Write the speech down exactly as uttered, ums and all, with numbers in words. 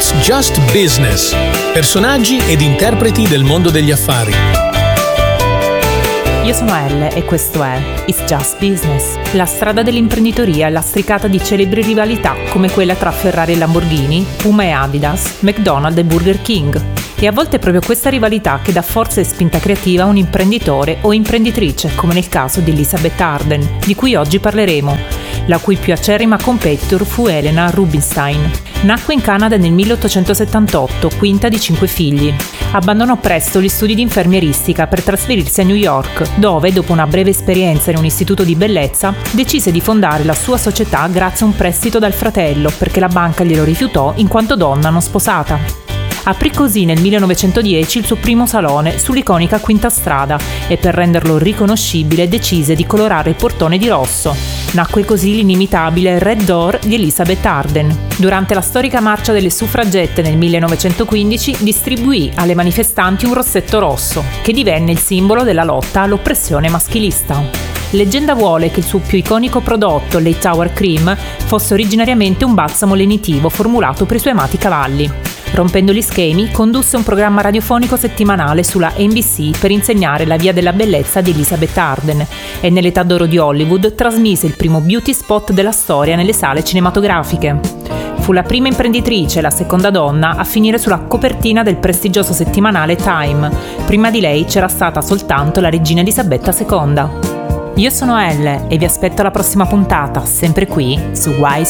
It's Just Business. Personaggi ed interpreti del mondo degli affari. Io sono Elle e questo è It's Just Business. La strada dell'imprenditoria è lastricata di celebri rivalità come quella tra Ferrari e Lamborghini, Puma e Adidas, McDonald's e Burger King. E a volte è proprio questa rivalità che dà forza e spinta creativa a un imprenditore o imprenditrice, come nel caso di Elizabeth Arden, di cui oggi parleremo, la cui più acerrima competitor fu Helena Rubinstein. Nacque in Canada nel milleottocentosettantotto, quinta di cinque figli. Abbandonò presto gli studi di infermieristica per trasferirsi a New York, dove, dopo una breve esperienza in un istituto di bellezza, decise di fondare la sua società grazie a un prestito dal fratello, perché la banca glielo rifiutò in quanto donna non sposata. Aprì così nel millenovecentodieci il suo primo salone sull'iconica Quinta Strada e per renderlo riconoscibile decise di colorare il portone di rosso. Nacque così l'inimitabile Red Door di Elizabeth Arden. Durante la storica marcia delle suffragette nel millenovecentoquindici distribuì alle manifestanti un rossetto rosso, che divenne il simbolo della lotta all'oppressione maschilista. Leggenda vuole che il suo più iconico prodotto, Late Hour Cream, fosse originariamente un balsamo lenitivo formulato per i suoi amati cavalli. Rompendo gli schemi, condusse un programma radiofonico settimanale sulla N B C per insegnare la via della bellezza di Elizabeth Arden e nell'età d'oro di Hollywood trasmise il primo beauty spot della storia nelle sale cinematografiche. Fu la prima imprenditrice e la seconda donna a finire sulla copertina del prestigioso settimanale Time. Prima di lei c'era stata soltanto la regina Elisabetta seconda. Io sono Elle e vi aspetto alla prossima puntata, sempre qui su Wise